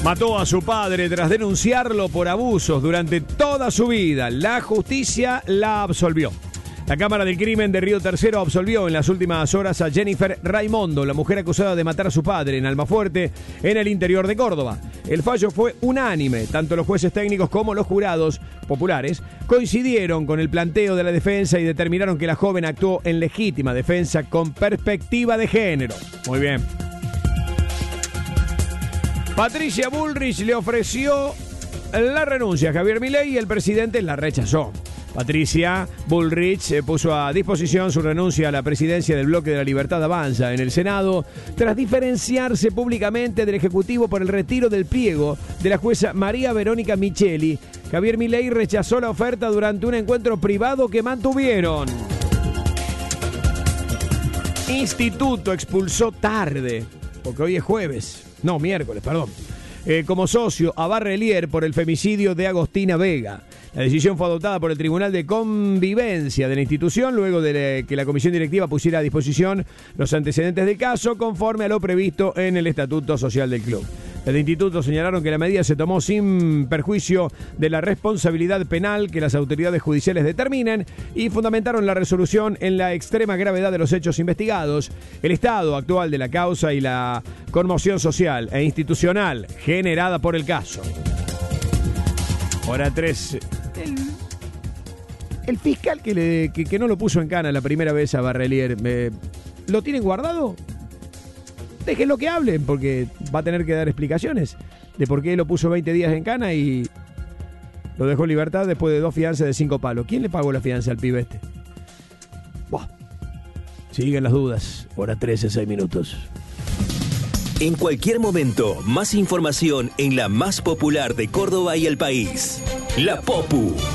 Mató a su padre tras denunciarlo por abusos durante toda su vida. La justicia la absolvió. La Cámara del Crimen de Río Tercero absolvió en las últimas horas a Jennifer Raimondo, la mujer acusada de matar a su padre en Almafuerte, en el interior de Córdoba. El fallo fue unánime. Tanto los jueces técnicos como los jurados populares coincidieron con el planteo de la defensa y determinaron que la joven actuó en legítima defensa con perspectiva de género. Muy bien. Patricia Bullrich le ofreció la renuncia a Javier Milei y el presidente la rechazó. Patricia Bullrich puso a disposición su renuncia a la presidencia del Bloque de la Libertad Avanza en el Senado tras diferenciarse públicamente del Ejecutivo por el retiro del pliego de la jueza María Verónica Micheli. Javier Milei rechazó la oferta durante un encuentro privado que mantuvieron. Instituto expulsó tarde, porque hoy es miércoles, como socio a Barrelier por el femicidio de Agostina Vega. La decisión fue adoptada por el Tribunal de Convivencia de la institución luego de que la comisión directiva pusiera a disposición los antecedentes del caso conforme a lo previsto en el Estatuto Social del club. Desde el instituto señalaron que la medida se tomó sin perjuicio de la responsabilidad penal que las autoridades judiciales determinen y fundamentaron la resolución en la extrema gravedad de los hechos investigados, el estado actual de la causa y la conmoción social e institucional generada por el caso. Hora 3. El fiscal que no lo puso en cana la primera vez a Barrelier, ¿lo tienen guardado? Déjenlo que hablen, porque va a tener que dar explicaciones de por qué lo puso 20 días en cana y lo dejó en libertad después de 2 fianzas de 5 palos. ¿Quién le pagó la fianza al pibe este? Buah. Siguen las dudas. Hora 13, 6 minutos. En cualquier momento, más información en la más popular de Córdoba y el país. La Popu.